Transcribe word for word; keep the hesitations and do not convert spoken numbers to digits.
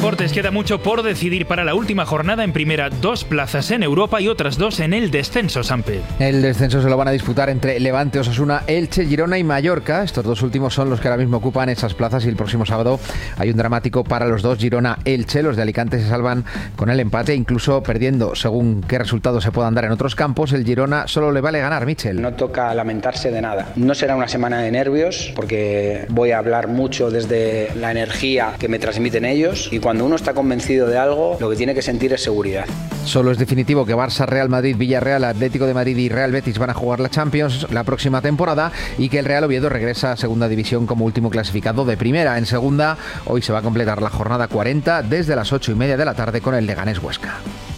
deportes, queda mucho por decidir para la última jornada. En primera, dos plazas en Europa y otras dos en el descenso, Sampe. El descenso se lo van a disputar entre Levante, Osasuna, Elche, Girona y Mallorca. Estos dos últimos son los que ahora mismo ocupan esas plazas y el próximo sábado hay un dramático para los dos, Girona-Elche. Los de Alicante se salvan con el empate, incluso perdiendo según qué resultados se puedan dar en otros campos. El Girona solo le vale ganar, Michel. No toca lamentarse de nada. No será una semana de nervios porque voy a hablar mucho desde la energía que me transmiten ellos, y cuando uno está convencido de algo, lo que tiene que sentir es seguridad. Solo es definitivo que Barça, Real Madrid, Villarreal, Atlético de Madrid y Real Betis van a jugar la Champions la próxima temporada y que el Real Oviedo regresa a segunda división como último clasificado de primera. En segunda, hoy se va a completar la jornada cuarenta desde las ocho y media de la tarde con el Leganés Huesca.